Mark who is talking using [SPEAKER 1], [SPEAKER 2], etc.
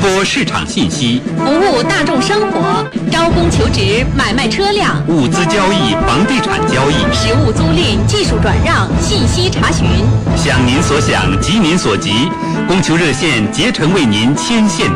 [SPEAKER 1] 播市场信息，
[SPEAKER 2] 服务大众生活，招工求职，买卖车辆，
[SPEAKER 1] 物资交易、房地产交易，
[SPEAKER 2] 实物租赁、技术转让、信息查询。
[SPEAKER 1] 想您所想，急您所急，供求热线竭诚为您牵线